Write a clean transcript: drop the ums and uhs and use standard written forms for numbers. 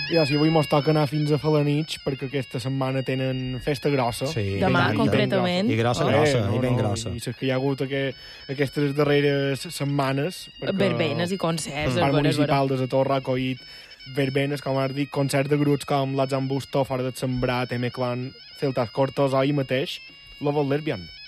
Ja, si avui mos toca anar fins a Falanich, perquè aquesta setmana tenen festa grossa. Sí, Demà, i tant, concretament. I grossa, i ben grossa. I saps que hi ha hagut aquestes darreres setmanes... Verbenes i concerts. El Parc Municipal de Sator ha acollit verbenes, com has dit, concerts de grups com l'Azambusto, Fora del Sembrat, M-Clan, Celtas Cortos, o ahir mateix, Love Lesbian.